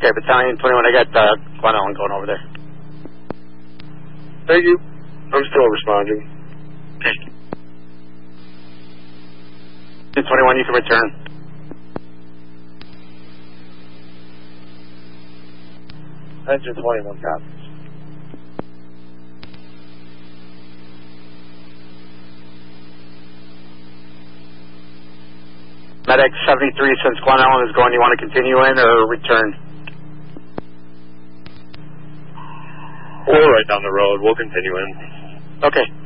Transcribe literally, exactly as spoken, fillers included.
Okay, Battalion twenty-one, I got uh, Glen Ellen going over there. Thank you. I'm still responding. Okay. twenty-one, you can return. Engine twenty-one copies. Medic seventy-three, since Glen Ellen is going, you want to continue in or return? We're right down the road. We'll continue in. Okay.